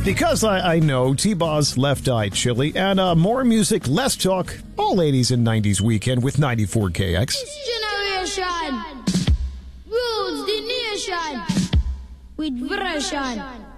Because I know T-Boz Left Eye Chili and more music, less talk, all 80s and 90s weekend with 94KX. This generation rules the nation with version.